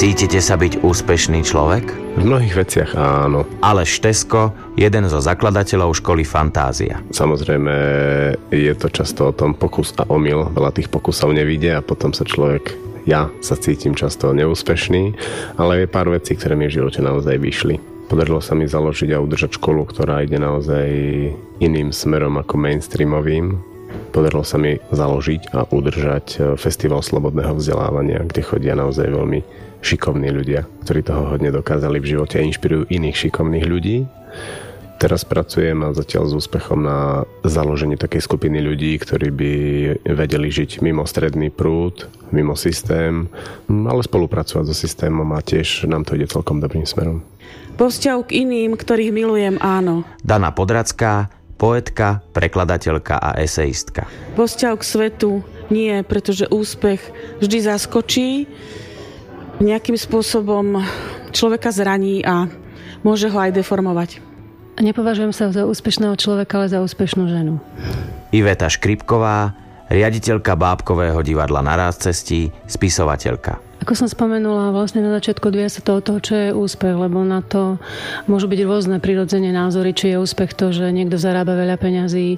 Cítite sa byť úspešný človek? V mnohých veciach áno. Aleš Tesko, jeden zo zakladateľov školy Fantázia. Samozrejme je to často o tom pokus a omyl. Veľa tých pokusov nevíde a potom ja sa cítim často neúspešný, ale je pár vecí, ktoré mi v živote naozaj vyšli. Podarilo sa mi založiť a udržať školu, ktorá ide naozaj iným smerom ako mainstreamovým. Podarilo sa mi založiť a udržať festival slobodného vzdelávania, kde chodia naozaj veľmi šikovní ľudia, ktorí toho hodne dokázali v živote a inšpirujú iných šikovných ľudí. Teraz pracujem a zatiaľ s úspechom na založení takej skupiny ľudí, ktorí by vedeli žiť mimo stredný prúd, mimo systém, ale spolupracovať so systémom a tiež nám to ide celkom dobrým smerom. Vo vzťahu k iným, ktorých milujem, áno. Dana Podracká, poetka, prekladateľka a eseistka. Vo vzťahu k svetu nie, pretože úspech vždy zaskočí, nejakým spôsobom človeka zraní a môže ho aj deformovať. Nepovažujem sa za úspešného človeka, ale za úspešnú ženu. Iveta Škripková, riaditeľka Bábkového divadla Na ráz cestí, spisovateľka. Ako som spomenula, vlastne na začiatku odvíja sa to od toho, čo je úspech, lebo na to môžu byť rôzne prirodzene názory, či je úspech to, že niekto zarába veľa peňazí,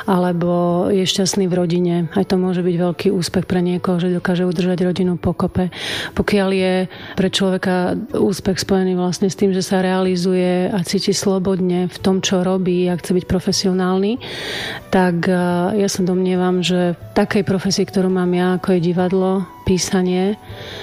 alebo je šťastný v rodine. Aj to môže byť veľký úspech pre niekoho, že dokáže udržať rodinu pokope. Pokiaľ je pre človeka úspech spojený vlastne s tým, že sa realizuje a cíti slobodne v tom, čo robí a chce byť profesionálny, tak ja sa domnievam, že v takej profesii, ktorú mám ja, ako je divadlo, písanie,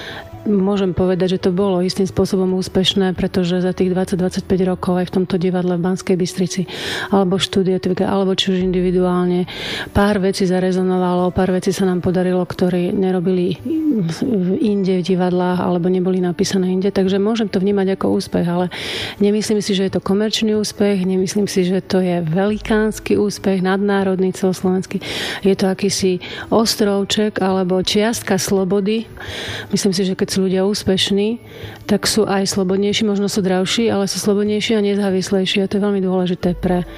môžem povedať, že to bolo istým spôsobom úspešné, pretože za tých 20-25 rokov aj v tomto divadle v Banskej Bystrici alebo v štúdiu, alebo či už individuálne, pár vecí zarezonovalo, pár vecí sa nám podarilo, ktoré nerobili inde v divadlách alebo neboli napísané inde, takže môžem to vnímať ako úspech, ale nemyslím si, že je to komerčný úspech, nemyslím si, že to je velikánsky úspech, nadnárodný, celoslovenský. Je to akýsi ostrovček alebo čiastka slobody. Myslím si, že keď sú ľudia úspešní, tak sú aj slobodnejší, možno sú zdravší, ale sú slobodnejší a nezávislejší a to je veľmi dôležité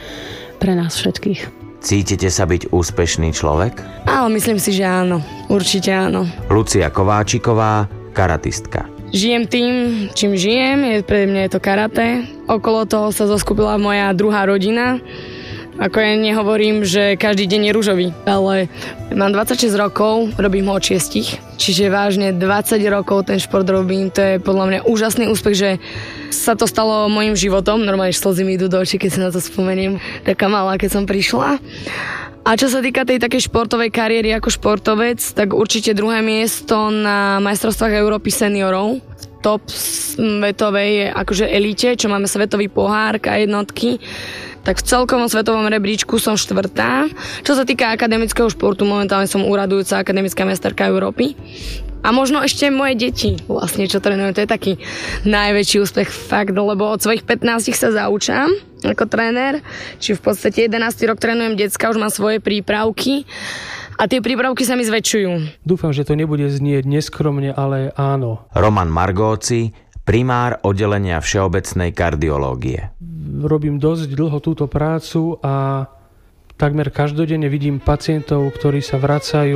pre nás všetkých. Cítite sa byť úspešný človek? Áno, myslím si, že áno. Určite áno. Lucia Kováčiková, karatistka. Žijem tým, čím žijem, pre mňa je to karate. Okolo toho sa zoskupila moja druhá rodina. Ako ja nehovorím, že každý deň je ružový, ale mám 26 rokov, robím ho od 6, čiže vážne 20 rokov ten šport robím, to je podľa mňa úžasný úspech, že sa to stalo mojím životom, normálne slzy mi idú do očí, keď sa na to spomeniem, taká malá, keď som prišla. A čo sa týka tej takej športovej kariéry ako športovec, tak určite druhé miesto na majstrovstvách Európy seniorov, top svetovej akože elite, čo máme svetový pohár, K1, tak v celkovom svetovom rebríčku som 4. Čo sa týka akademického športu, momentálne som úradujúca akademická majsterka Európy. A možno ešte moje deti, vlastne, čo trénujú, to je taký najväčší úspech fakt, lebo od svojich 15 sa zaučam ako tréner, či v podstate 11. rok trénujem decka, už mám svoje prípravky a tie prípravky sa mi zväčšujú. Dúfam, že to nebude znieť neskromne, ale áno. Roman Margóci, primár oddelenia všeobecnej kardiológie. Robím dosť dlho túto prácu a takmer každodenne vidím pacientov, ktorí sa vracajú